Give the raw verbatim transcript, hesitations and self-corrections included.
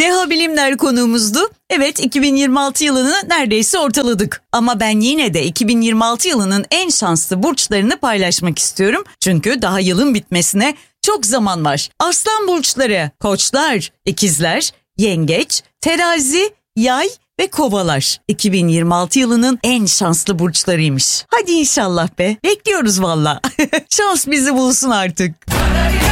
Deha Bilimler konuğumuzdu. Evet, iki bin yirmi altı yılını neredeyse ortaladık. Ama ben yine de iki bin yirmi altı yılının en şanslı burçlarını paylaşmak istiyorum. Çünkü daha yılın bitmesine çok zaman var. Aslan burçları: Koçlar, İkizler, Yengeç, Terazi, Yay ve Kovalar iki bin yirmi altı yılının en şanslı burçlarıymış. Hadi inşallah be. Bekliyoruz valla. Şans bizi bulsun artık.